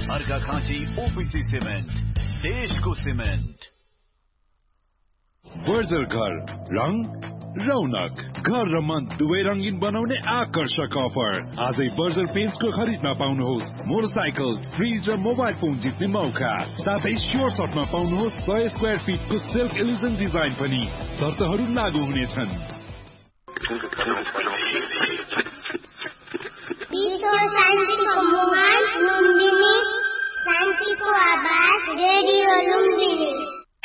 Arghakhanchi OPC cement, देशको cement. Berger घर, रंग रौनक, घर र मन दुवै रंगीन बनाउने आकर्षक अफर। आजै बर्जर पेन्ट्सको खरिदमा पाउनुहोस् मोटरसाइकल, फ्रिज र मोबाइल फोन जित्ने मौका। साथै स्योर सर्टमा पाउनुहोस् 100 स्क्वायर फिटको सेल्फ इल्युजन डिजाइन पनि। शर्तहरू लागू हुनेछन्।